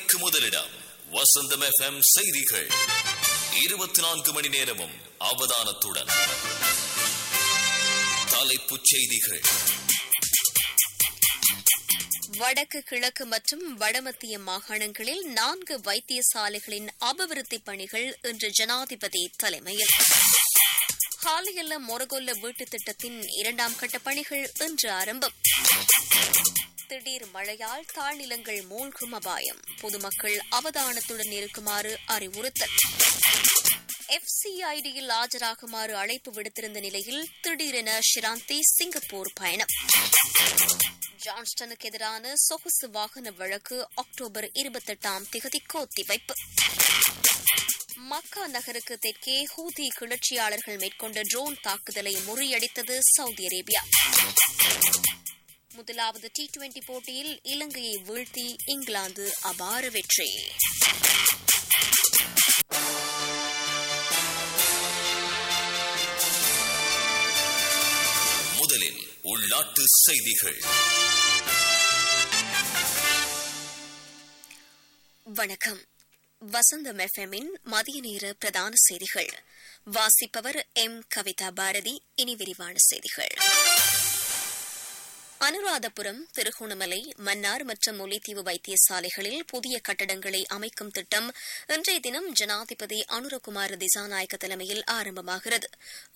செய்திக்கு முதலிடம் வசந்தம் FM செய்திகள். 24 மணி நேரமும் அவதானத்துடன். தலைப்புச் செய்திகள். வடக்கு, கிழக்கு மற்றும் வடமத்திய மாகாணங்களில் 4 வைத்தியசாலைகளின் அபிவிருத்தி பணிகள் இன்று ஜனாதிபதி தலைமையில். ஹாலியல்ல மொரகொல்ல வீட்டுத் திட்டத்தின் 2ஆம் கட்ட பணிகள் இன்று ஆரம்பம். திடீர் மழையால் தாழ்நிலங்கள் மூழ்கும் அபாயம். பொதுமக்கள் அவதானத்துடன் இருக்குமாறு அறிவுறுத்தல். FCIDயில் ஆஜராகுமாறு அழைப்பு விடுத்திருந்த நிலையில் திடீரென ஷிராந்தி சிங்கப்பூர் பயணம். ஜான்ஸ்டனுக்கு எதிரான சொகுசு வாகன வழக்கு அக்டோபர் 28ஆம் தேதிக்கு ஒத்திவைப்பு. மக்கா நகருக்கு தெற்கே ஹூதி கிளர்ச்சியாளர்கள் மேற்கொண்ட ட்ரோன் தாக்குதலை முறியடித்தது சவுதி அரேபியா. முதலாவது T20 போட்டியில் இலங்கையை வீழ்த்தி இங்கிலாந்து அபார வெற்றி. முதலில் உள்நாட்டு செய்திகள். வணக்கம். வசந்தம் FMஇன் மதிய நேர பிரதான செய்திகள். வாசிப்பவர் M. கவிதா பாரதி. இனி விரிவான செய்திகள். அனுராதபுரம், திருகோணமலை, மன்னார் மற்றும் முல்லைத்தீவு வைத்தியசாலைகளில் புதிய கட்டடங்களை அமைக்கும் திட்டம் இன்றைய தினம் ஜனாதிபதி அனுரகுமார் திசாநாயக்க தலைமையில் ஆரம்பமாகிறது.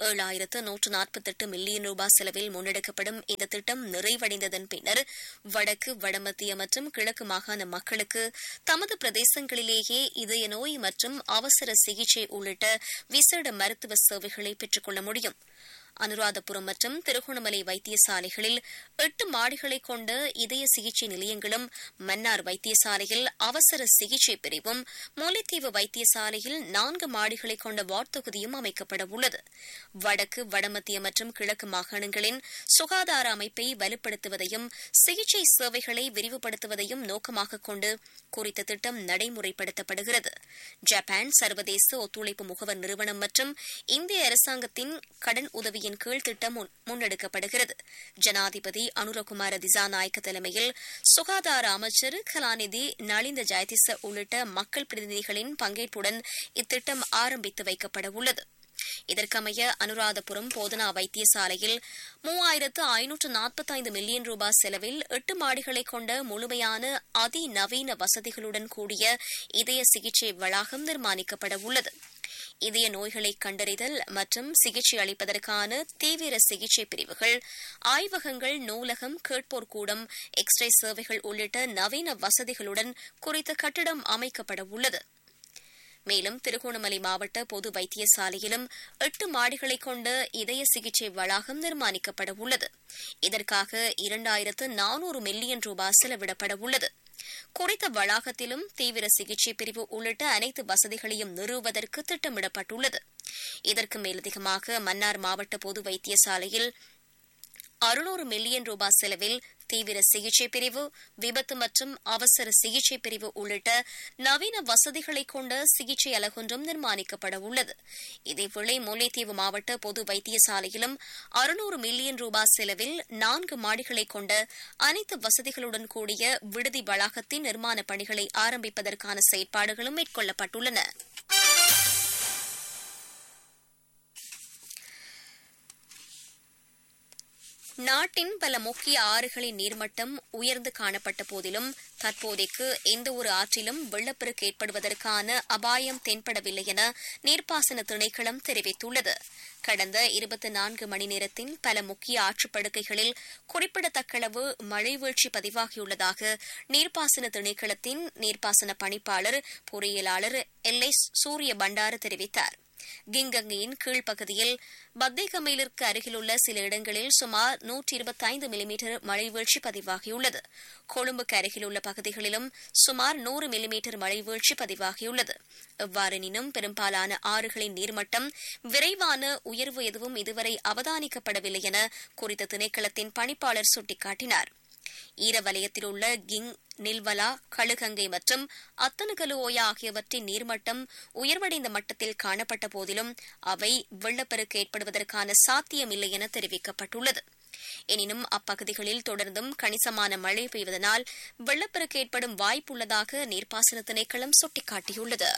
7,148 மில்லியன் ரூபாய் செலவில் முன்னெடுக்கப்படும் இந்த திட்டம் நிறைவடைந்ததன் பின்னர் வடக்கு, வடமத்திய மற்றும் கிழக்கு மாகாண மக்களுக்கு தமது பிரதேசங்களிலேயே இதய நோய் மற்றும் அவசர சிகிச்சை உள்ளிட்ட விசேட மருத்துவ சேவைகளை பெற்றுக் கொள்ள முடியும். அனுராதபுரம் மற்றும் திருகோணமலை வைத்தியசாலைகளில் 8 மாடிகளை கொண்ட இதய சிகிச்சை நிலையங்களும், மன்னார் வைத்தியசாலையில் அவசர சிகிச்சை பிரிவும், முல்லைத்தீவு வைத்தியசாலையில் 4 மாடிகளை கொண்ட வார்டு தொகுதியும் அமைக்கப்பட உள்ளது. வடக்கு, வடமத்திய மற்றும் கிழக்கு மாகாணங்களின் சுகாதார அமைப்பை வலுப்படுத்துவதையும் சிகிச்சை சேவைகளை விரிவுபடுத்துவதையும் நோக்கமாக கொண்டு குறித்த திட்டம் நடைமுறைப்படுத்தப்படுகிறது. ஜப்பான் சர்வதேச ஒத்துழைப்பு முகவர் நிறுவனம் மற்றும் இந்திய அரசாங்கத்தின் கடன் உதவியின் கீழ் திட்டம் முன்னெடுக்கப்படுகிறது. ஜனாதிபதி அனுரகுமார திசாநாயக்க தலைமையில் சுகாதார அமைச்சர் கலாநிதி நளிந்த ஜெயதிச உள்ளிட்ட மக்கள் பிரதிநிதிகளின் பங்கேற்புடன் இத்திட்டம் ஆரம்பித்து வைக்கப்பட உள்ளது. இதற்கமைய அனுராதபுரம் போதனா வைத்தியசாலையில் 3,545 மில்லியன் ரூபாய் செலவில் 8 மாடிகளை கொண்ட முழுமையான அதிநவீன வசதிகளுடன் கூடிய இதய சிகிச்சை வளாகம் நிர்மாணிக்கப்பட உள்ளது. இதய நோய்களை கண்டறிதல் மற்றும் சிகிச்சை அளிப்பதற்கான தீவிர சிகிச்சை பிரிவுகள், ஆய்வகங்கள், நூலகம், கேட்போர் கூடம், எக்ஸ்ரே சேவைகள் உள்ளிட்ட நவீன வசதிகளுடன் குறித்த கட்டடம் அமைக்கப்பட உள்ளது. மேலும் திருகோணமலை மாவட்ட பொது வைத்தியசாலையிலும் 8 மாடிகளை கொண்ட இதய சிகிச்சை வளாகம் நிர்மாணிக்கப்பட உள்ளது. இதற்காக 2,400 மில்லியன் ரூபாய் செலவிடப்பட உள்ளது. குறித்த வளாகத்திலும் தீவிர சிகிச்சை பிரிவு உள்ளிட்ட அனைத்து வசதிகளையும் நிறுவுவதற்கு திட்டமிடப்பட்டுள்ளது. இதற்கு மேலதிகமாக மன்னார் மாவட்ட பொது வைத்தியசாலையில் 600 மில்லியன் ரூபாய் செலவில் தீவிர சிகிச்சை பிரிவு, விபத்து மற்றும் அவசர சிகிச்சை பிரிவு உள்ளிட்ட நவீன வசதிகளை கொண்ட சிகிச்சை அலகொன்றும் நிர்மாணிக்கப்பட உள்ளது. இதேவேளை முல்லைத்தீவு மாவட்ட பொது வைத்தியசாலையிலும் 600 மில்லியன் ரூபாய் செலவில் 4 மாடிகளை கொண்ட அனைத்து வசதிகளுடன் கூடிய விடுதி வளாகத்தின் நிர்மாண பணிகளை ஆரம்பிப்பதற்கான செயற்பாடுகளும் மேற்கொள்ளப்பட்டுள்ளன. நாட்டின் பல முக்கிய ஆறுகளின் நீர்மட்டம் உயர்ந்து காணப்பட்ட போதிலும் தற்போதைக்கு எந்தவொரு ஆற்றிலும் வெள்ளப்பெருக்கு ஏற்படுவதற்கான அபாயம் தென்படவில்லை என நீர்ப்பாசன திணைக்களம் தெரிவித்துள்ளது. கடந்த 24 மணி நேரத்தில் பல முக்கிய ஆற்றுப்படுகைகளில் குறிப்பிடத்தக்களவு மழை வீழ்ச்சி பதிவாகியுள்ளதாக நீர்ப்பாசன திணைக்களத்தின் நீர்ப்பாசன பணிப்பாளர் பொறியியலாளர் LS சூரிய பண்டார தெரிவித்தார். கிங்கங்கியின் கீழ்ப்பகுதியில் பத்தேகமையிலிற்கு அருகிலுள்ள சில இடங்களில் சுமார் 125 மில்லிமீட்டர் மழை வீழ்ச்சி பதிவாகியுள்ளது. கொழும்புக்கு அருகிலுள்ள பகுதிகளிலும் சுமார் 100 மில்லிமீட்டர் மழை வீழ்ச்சி பதிவாகியுள்ளது. எவ்வாறெனினும் பெரும்பாலான ஆறுகளின் நீர்மட்டம் விரைவான உயர்வு எதுவும் இதுவரை அவதானிக்கப்படவில்லை என குறித்த திணைக்களத்தின் பணிப்பாளர் சுட்டிக்காட்டினார். ஈரவலயத்தில் உள்ள கிங், நில்வலா, கழுகங்கை மற்றும் அத்தனுகலு ஓயா ஆகியவற்றின் நீர்மட்டம் உயர்வடைந்த மட்டத்தில் காணப்பட்ட போதிலும் அவை வெள்ளப்பெருக்கு ஏற்படுவதற்கான சாத்தியமில்லை என தெரிவிக்கப்பட்டுள்ளது. எனினும் அப்பகுதிகளில் தொடர்ந்தும் கணிசமான மழை பெய்வதனால் வெள்ளப்பெருக்கு ஏற்படும் வாய்ப்புள்ளதாக நீர்ப்பாசன திணைக்களம் சுட்டிக்காட்டியுள்ளது.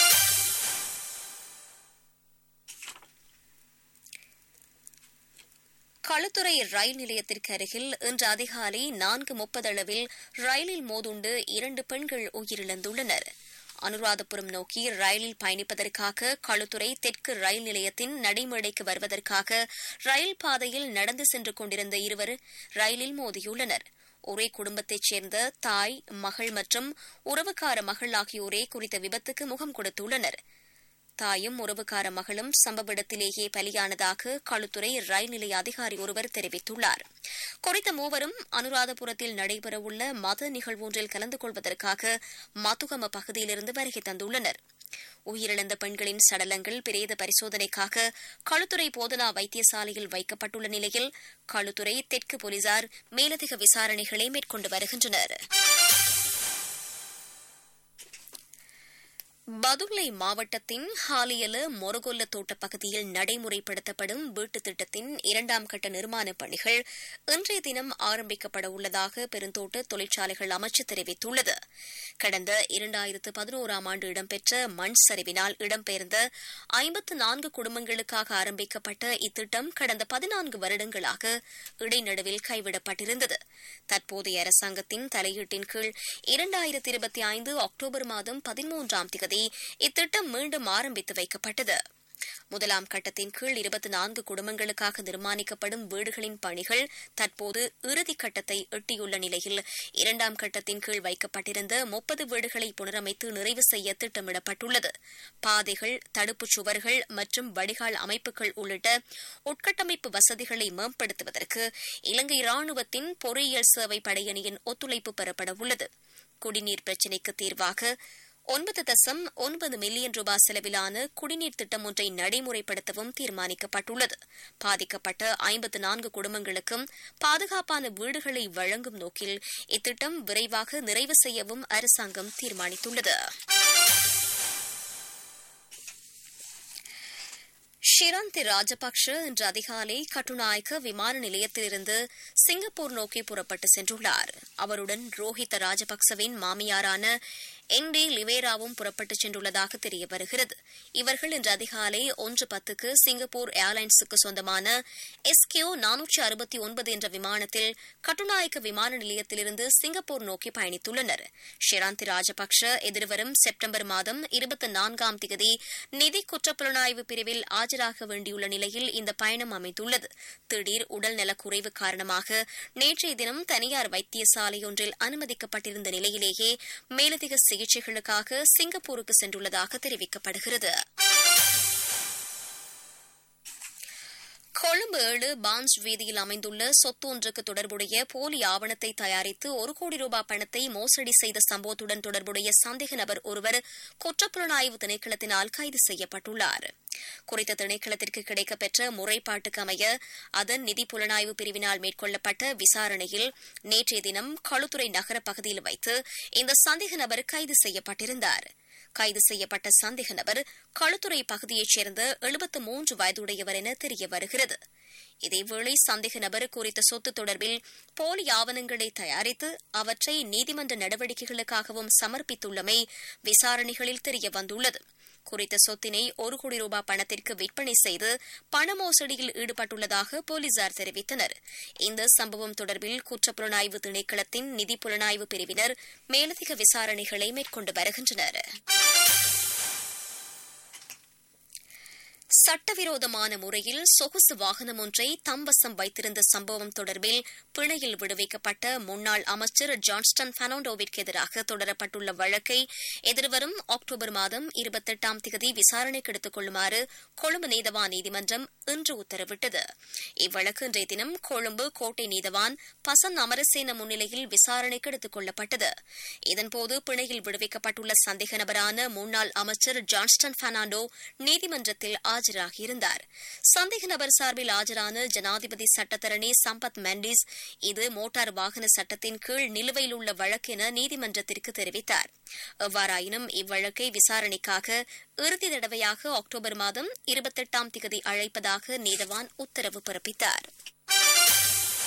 களுத்துறை ரயில் நிலையத்திற்கு அருகில் இன்று அதிகாலை 4:30 அளவில் ரயிலில் மோதுண்டு 2 பெண்கள் உயிரிழந்துள்ளனர். அனுராதபுரம் நோக்கி ரயிலில் பயணிப்பதற்காக களுத்துறை தெற்கு ரயில் நிலையத்தின் நடைமேடைக்கு வருவதற்காக ரயில் பாதையில் நடந்து சென்று கொண்டிருந்த இருவர் ரயிலில் மோதியுள்ளனர். ஒரே குடும்பத்தைச் சேர்ந்த தாய், மகள் மற்றும் உறவுக்கார மகள் ஆகியோரே குறித்த விபத்துக்கு முகம் கொடுத்துள்ளனர். தாயும் உறவுக்கார மகளும் சம்பவ இடத்திலேயே பலியானதாக களுத்துறை ரயில் நிலைய அதிகாரி ஒருவர் தெரிவித்துள்ளார். குறித்த மூவரும் அனுராதபுரத்தில் நடைபெறவுள்ள மத நிகழ்வொன்றில் கலந்து கொள்வதற்காக மதுகம பகுதியிலிருந்து வருகை தந்துள்ளனர். உயிரிழந்த பெண்களின் சடலங்கள் பிரேத பரிசோதனைக்காக களுத்துறை போதனா வைத்தியசாலையில் வைக்கப்பட்டுள்ள நிலையில் களுத்துறை தெற்கு போலீசார் மேலதிக விசாரணைகளை மேற்கொண்டு வருகின்றனர். பதுளை மாவட்டத்தின் ஹாலியல மொரகொல்ல தோட்ட பகுதியில் நடைமுறைப்படுத்தப்படும் வீட்டுத் திட்டத்தின் 2ஆம் கட்ட நிர்மாணப் பணிகள் இன்றைய தினம் ஆரம்பிக்கப்பட உள்ளதாக பெருந்தோட்ட தொழிற்சாலைகள் அமைச்சு தெரிவித்துள்ளது. கடந்த 2011ஆம் ஆண்டு இடம்பெற்ற மண் சரிவினால் இடம்பெயர்ந்த 54 குடும்பங்களுக்காக ஆரம்பிக்கப்பட்ட இத்திட்டம் கடந்த 14 வருடங்களாக இடைநடுவில் கைவிடப்பட்டிருந்தது. தற்போதைய அரசாங்கத்தின் தலையீட்டின் கீழ் 2025 அக்டோபர் மாதம் 13ஆம் தேதி இத்திட்டம் மீண்டும் ஆரம்பித்து வைக்கப்பட்டது. முதலாம் கட்டத்தின் கீழ் 24 குடும்பங்களுக்காக நிர்மாணிக்கப்படும் வீடுகளின் பணிகள் தற்போது இறுதிக் கட்டத்தை எட்டியுள்ள நிலையில் 2ஆம் கட்டத்தின் கீழ் வைக்கப்பட்டிருந்த 30 வீடுகளை புனரமைத்து நிறைவு செய்ய திட்டமிடப்பட்டுள்ளது. பாதைகள், தடுப்புச் சுவர்கள் மற்றும் வடிகால் அமைப்புகள் உள்ளிட்ட உட்கட்டமைப்பு வசதிகளை மேம்படுத்துவதற்கு இலங்கை ராணுவத்தின் பொறியியல் சேவை படையணியின் ஒத்துழைப்பு பெறப்பட உள்ளது. குடிநீர் பிரச்சினைக்கு தீர்வாக 9.9 மில்லியன் ரூபாய் செலவிலான குடிநீர் திட்டம் ஒன்றை நடைமுறைப்படுத்தவும் தீர்மானிக்கப்பட்டுள்ளது. பாதிக்கப்பட்ட 54 குடும்பங்களுக்கும் பாதுகாப்பான வீடுகளை வழங்கும் நோக்கில் இத்திட்டம் விரைவாக நிறைவு செய்யவும் அரசாங்கம் தீர்மானித்துள்ளது. ஷிராந்தி ராஜபக்ஷ இன்று அதிகாலை கட்டுநாயக்க விமான நிலையத்திலிருந்து சிங்கப்பூர் நோக்கி புறப்பட்டு சென்றுள்ளார். அவருடன் ரோஹித ராஜபக்சவின் மாமியாரான என்டி லிவேராவும் புறப்பட்டுச் சென்றுள்ளதாக தெரிய வருகிறது. இவர்கள் இன்று அதிகாலை 1:10க்கு சிங்கப்பூர் ஏர்லைன்ஸுக்கு சொந்தமான SQ 469 என்ற விமானத்தில் கட்டுநாயக்க விமான நிலையத்திலிருந்து சிங்கப்பூர் நோக்கி பயணித்துள்ளனர். ஷிராந்தி ராஜபக்ஷ எதிர்வரும் செப்டம்பர் மாதம் 24ஆம் தேதி நிதி குற்றப்புலனாய்வு பிரிவில் ஆஜராக வேண்டியுள்ள நிலையில் இந்த பயணம் அமைந்துள்ளது. திடீர் உடல் நலக்குறைவு காரணமாக நேற்றைய தினம் தனியார் வைத்தியசாலையொன்றில் அனுமதிக்கப்பட்டிருந்த நிலையிலேயே மேலதிக சிகிச்சைகளுக்காக சிங்கப்பூருக்கு சென்றுள்ளதாக தெரிவிக்கப்படுகிறது. கொழும்பு 7 பான்ஸ் வீதியில் அமைந்துள்ள சொத்து ஒன்றுக்கு தொடர்புடைய போலி ஆவணத்தை தயாரித்து 1 கோடி ரூபாய் பணத்தை மோசடி செய்த சம்பவத்துடன் தொடர்புடைய சந்தேக நபர் ஒருவர் குற்றப்புலனாய்வு திணைக்களத்தினால் கைது செய்யப்பட்டுள்ளார். குறித்த திணைக்களத்திற்கு கிடைக்கப்பெற்ற முறைப்பாட்டுக்கு அமைய அதன் நிதி புலனாய்வு பிரிவினால் மேற்கொள்ளப்பட்ட விசாரணையில் நேற்றைய தினம் களுத்துறை நகர பகுதியில் வைத்து இந்த சந்தேக நபர் கைது செய்யப்பட்டிருந்தார். கைது செய்யப்பட்ட சந்தேக நபர் களுத்துறை பகுதியைச் சேர்ந்த 73 வயதுடையவர் என தெரிய வருகிறது. இதேவேளை சந்தேக நபர் குறித்த சொத்து தொடர்பில் போலி ஆவணங்களை தயாரித்து அவற்றை நீதிமன்ற நடவடிக்கைகளுக்காகவும் சமர்ப்பித்துள்ளமை விசாரணைகளில் தெரியவந்துள்ளது. குறித்த சொத்தினை 1 கோடி ரூபாய் பணத்திற்கு விற்பனை செய்து பண மோசடியில் ஈடுபட்டுள்ளதாக போலீசார் தெரிவித்தனர். இந்த சம்பவம் தொடர்பில் குற்றப்புலனாய்வு திணைக்களத்தின் நிதி புலனாய்வு பிரிவினர் மேலதிக விசாரணைகளை மேற்கொண்டு வருகின்றனர். சட்டவிரோதமான முறையில் சொகுசு வாகனம் ஒன்றை தம்வசம் வைத்திருந்த சம்பவம் தொடர்பில் பிணையில் விடுவிக்கப்பட்ட முன்னாள் அமைச்சர் ஜான்ஸ்டன் பெர்னாண்டோவிற்கு எதிராக தொடரப்பட்டுள்ள வழக்கை எதிர்வரும் அக்டோபர் மாதம் 28ஆம் தேதி விசாரணைக்கு எடுத்துக் கொள்ளுமாறு கொழும்பு நீதவான் நீதிமன்றம் இன்று உத்தரவிட்டது. இவ்வழக்கு இன்றைய தினம் கொழும்பு கோட்டை நீதவான் பசன் அமரசேன முன்னிலையில் விசாரணைக்கு எடுத்துக் கொள்ளப்பட்டது. இதன்போது பிணையில் விடுவிக்கப்பட்டுள்ள சந்தேக நபரான முன்னாள் அமைச்சர் ஜான்ஸ்டன் பெர்னாண்டோ நீதிமன்றத்தில் ஆஜராகியிருந்தார். சந்தேக நபர் சார்பில் ஆஜரான ஜனாதிபதி சட்டத்தரணி சம்பத் மெண்டிஸ் இது மோட்டார் வாகன சட்டத்தின் கீழ் நிலுவையில் உள்ள வழக்கு என நீதிமன்றத்திற்கு தெரிவித்தார். எவ்வாறாயினும் இவ்வழக்கை விசாரணைக்காக இறுதி தடவையாக அக்டோபர் மாதம் 28ஆம் தேதி அழைப்பதாக நீதவான் உத்தரவு பிறப்பித்தார்.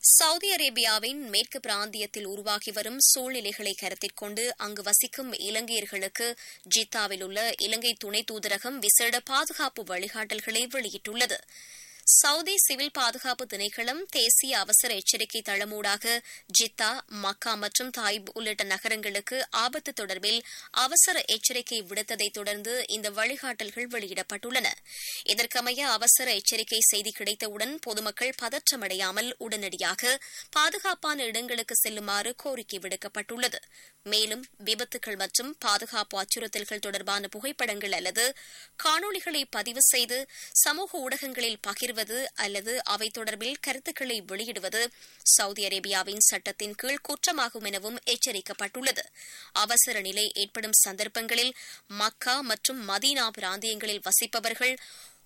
சவுதி அரேபியாவின் மேற்கு பிராந்தியத்தில் உருவாகி வரும் சூழ்நிலைகளை கருத்தில் கொண்டு அங்கு வசிக்கும் இலங்கையர்களுக்கு ஜித்தாவில் உள்ள இலங்கை துணை தூதரகம் விசேட பாதுகாப்பு வழிகாட்டல்களை வெளியிட்டுள்ளது. சவுதி சிவில் பாதுகாப்பு திணைக்களம் தேசிய அவசர எச்சரிக்கை தளமூடாக ஜித்தா, மக்கா மற்றும் தாயிப் உள்ளிட்ட நகரங்களுக்கு ஆபத்து தொடர்பில் அவசர எச்சரிக்கை விடுத்ததைத் தொடர்ந்து இந்த வழிகாட்டல்கள் வெளியிடப்பட்டுள்ளன. இதற்கமைய அவசர எச்சரிக்கை செய்தி கிடைத்தவுடன் பொதுமக்கள் பதற்றமடையாமல் உடனடியாக பாதுகாப்பான இடங்களுக்கு செல்லுமாறு கோரிக்கை விடுக்கப்பட்டுள்ளது. மேலும் விபத்துகள் மற்றும் பாதுகாப்பு அச்சுறுத்தல்கள் தொடர்பான புகைப்படங்கள் அல்லது காணொளிகளை பதிவு செய்து சமூக ஊடகங்களில் பகிர்வது அல்லது அவை தொடர்பில் கருத்துக்களை வெளியிடுவது சவுதி அரேபியாவின் சட்டத்தின் கீழ் குற்றமாகும் எனவும் எச்சரிக்கப்பட்டுள்ளது. அவசர நிலை ஏற்படும் சந்தர்ப்பங்களில் மக்கா மற்றும் மதீனா பிராந்தியங்களில் வசிப்பவர்கள்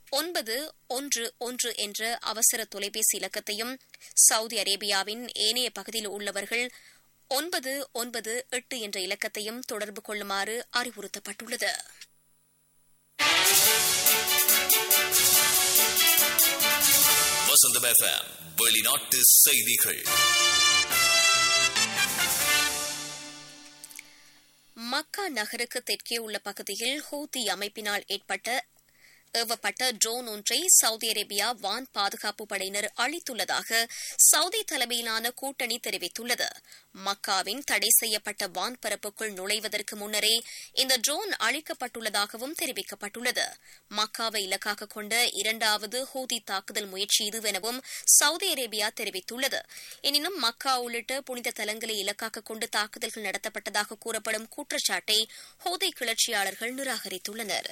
911 என்ற அவசர தொலைபேசி இலக்கத்தையும் சவுதி அரேபியாவின் ஏனைய பகுதியில் உள்ளவர்கள் 998 என்ற இலக்கத்தையும் தொடர்பு கொள்ளுமாறு அறிவுறுத்தப்பட்டுள்ளது. வசந்தம் FM வெளிநாட்டு செய்திகள். மக்கா நகருக்கு தெற்கே உள்ள பகுதியில் ஹூதி அமைப்பினால் ஏவப்பட்ட ட்ரோன் ஒன்றை சவுதி அரேபியா வான் பாதுகாப்பு படையினர் அழித்துள்ளதாக சவுதி தலைமையிலான கூட்டணி தெரிவித்துள்ளது. மக்காவின் தடை செய்யப்பட்ட வான் பரப்புக்குள் நுழைவதற்கு முன்னரே இந்த ட்ரோன் அழிக்கப்பட்டுள்ளதாகவும் தெரிவிக்கப்பட்டுள்ளது. மக்காவை இலக்காக கொண்ட இரண்டாவது ஹூதி தாக்குதல் முயற்சி இதுவெனவும் சவுதி அரேபியா தெரிவித்துள்ளது. எனினும் மக்கா உள்ளிட்ட புனித தலங்களை இலக்காக கொண்டு தாக்குதல்கள் நடத்தப்பட்டதாக கூறப்படும் குற்றச்சாட்டை ஹூதி கிளர்ச்சியாளர்கள் நிராகரித்துள்ளனர்.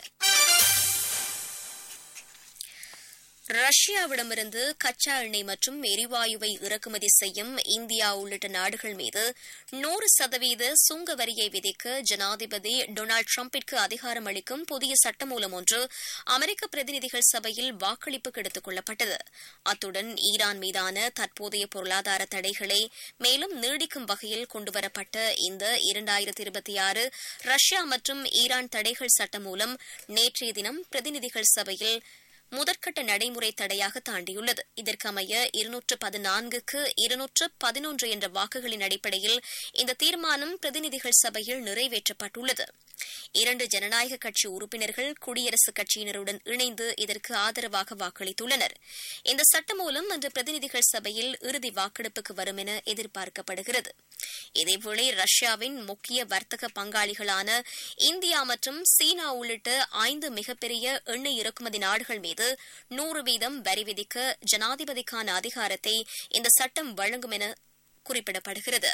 ரஷ்யாவிடமிருந்து கச்சா எண்ணெய் மற்றும் எரிவாயுவை இறக்குமதி செய்யும் இந்தியா உள்ளிட்ட நாடுகள் மீது 100% சுங்க வரியை விதிக்க ஜனாதிபதி டொனால்டு டிரம்பிற்கு அதிகாரம் அளிக்கும் புதிய சட்டமூலம் ஒன்று அமெரிக்க பிரதிநிதிகள் சபையில் வாக்களிப்புக்கு எடுத்துக் கொள்ளப்பட்டது. அத்துடன் ஈரான் மீதான தற்போதைய பொருளாதார தடைகளை மேலும் நீடிக்கும் வகையில் கொண்டுவரப்பட்ட இந்த 2026 ரஷ்யா மற்றும் ஈரான் தடைகள் சட்டமூலம் நேற்றைய தினம் பிரதிநிதிகள் சபையில் முதற்கட்ட நடைமுறை தடையாக தாண்டியுள்ளது. இதற்கமைய 214க்கு 211 என்ற வாக்குகளின் அடிப்படையில் இந்த தீர்மானம் பிரதிநிதிகள் சபையில் நிறைவேற்றப்பட்டுள்ளது. 2 ஜனநாயக கட்சி உறுப்பினர்கள் குடியரசுக் கட்சியினருடன் இணைந்து இதற்கு ஆதரவாக வாக்களித்துள்ளனர். இந்த சட்டம் மூலம் இன்று பிரதிநிதிகள் சபையில் இறுதி வாக்கெடுப்புக்கு வரும் என எதிர்பார்க்கப்படுகிறது. இதேவேளை ரஷ்யாவின் முக்கிய வர்த்தக பங்காளிகளான இந்தியா மற்றும் சீனா உள்ளிட்ட 5 மிகப்பெரிய எண்ணெய் இறக்குமதி நாடுகள் மீது 100% வரி விதிக்க ஜனாதிபதிக்கான அதிகாரத்தை இந்த சட்டம் வழங்கும் என குறிப்பிடப்படுகிறது.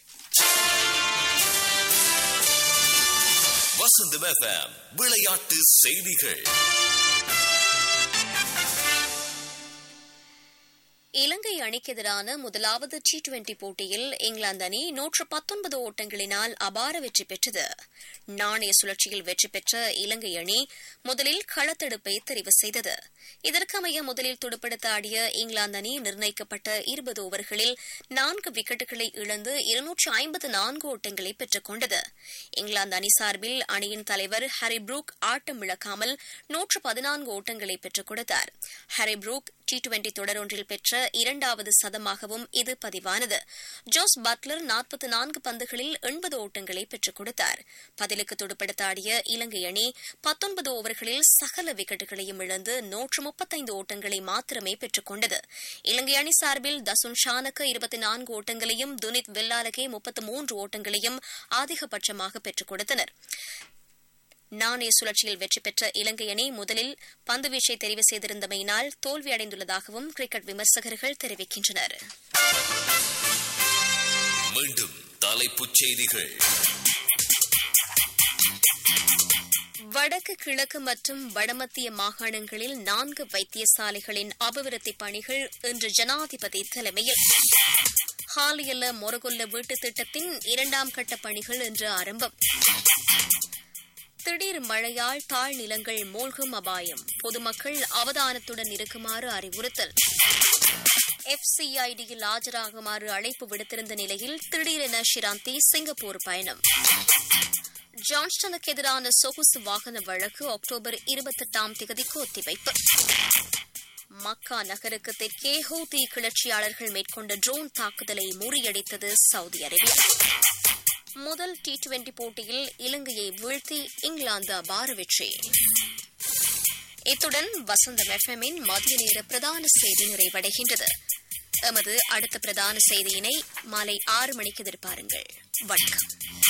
வசந்தம் FM விளையாட்டு செய்திகள். இலங்கை அணிக்கு எதிரான முதலாவது T20 போட்டியில் இங்கிலாந்து அணி 119 ஓட்டங்களினால் அபார வெற்றி பெற்றது. நாணய சுழற்சியில் வெற்றி பெற்ற இலங்கை அணி முதலில் களத்தடுப்பை தெரிவு செய்தது. இதற்கமைய முதலில் துடுப்படுத்த ஆடிய இங்கிலாந்து அணி நிர்ணயிக்கப்பட்ட 20 ஓவர்களில் 4 விக்கெட்டுகளை இழந்து 254 ஓட்டங்களை பெற்றுக் கொண்டது. இங்கிலாந்து அணி சார்பில் அணியின் தலைவர் ஹாரி புரூக் ஆட்டம் இழக்காமல் 114 ஓட்டங்களை பெற்றுக் கொடுத்தார். ஹாரி புரூக் T20 தொடர் ஒன்றில் பெற்ற 2வது சதமாகவும் இது பதிவானது. ஜோஸ் பட்லர் 44 பந்துகளில் 80 ஓட்டங்களை பெற்றுக் கொடுத்தார். பதிலுக்கு துடுப்படுத்த ஆடிய இலங்கை அணி 19 ஓவர்களில் சகல விக்கெட்டுகளையும் இழந்து 135 ஓட்டங்களை மாத்திரமே பெற்றுக் கொண்டது. இலங்கை அணி சார்பில் தசுன் ஷானக்க 24 ஓட்டங்களையும் துனித் வெல்லாலகே 33 ஓட்டங்களையும் அதிகபட்சமாக பெற்றுக் கொடுத்தனர். நாணய சுழற்சியில் வெற்றி பெற்ற இலங்கை அணி முதலில் பந்துவீச்சை தெரிவு செய்திருந்தமையினால் தோல்வியடைந்துள்ளதாகவும் கிரிக்கெட் விமர்சகர்கள் தெரிவிக்கின்றனர். மீண்டும் தலைப்புச் செய்திகள். வடக்கு, கிழக்கு மற்றும் வடமத்திய மாகாணங்களில் 4 வைத்தியசாலைகளின் அபிவிருத்திப் பணிகள் இன்று ஜனாதிபதி தலைமையில். ஹாலியல்ல மொரகொல்ல வீட்டுத் திட்டத்தின் 2ஆம் கட்ட பணிகள் இன்று ஆரம்பம். திடீர் மழையால் தாழ்நிலங்கள் மூழ்கும் அபாயம், பொதுமக்கள் அவதானத்துடன் இருக்குமாறு அறிவுறுத்தல். FCIDயில் ஆஜராகுமாறு அழைப்பு விடுத்திருந்த நிலையில் திடீரென ஷிராந்தி சிங்கப்பூர் பயணம். ஜான்ஸ்டனுக்கு எதிரான சொகுசு வாகன வழக்கு அக்டோபர் 28ஆம் தேதிக்கு ஒத்திவைப்பு. மக்கா நகருக்கு தெற்கே ஹூதி கிளர்ச்சியாளர்கள் மேற்கொண்ட ட்ரோன் தாக்குதலை முறியடித்தது சவுதி அரேபியா. முதல் T20 போட்டியில் இலங்கையை வீழ்த்தி இங்கிலாந்து அபார வெற்றி. இத்துடன் வசந்தம் FM-இன் மதிய நேர பிரதான செய்தி நிறைவடைகின்றது. எமது அடுத்த பிரதான செய்தியினை மாலை 6 மணிக்கு எதிர்பாருங்கள். வணக்கம்.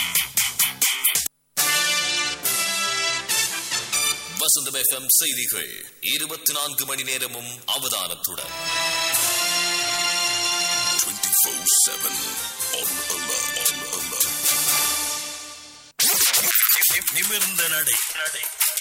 வசந்தம் FM செய்திகள் 24 மணி நேரமும் அவதானத்துடன் 24/7 on alert. நிமிர்ந்த நடை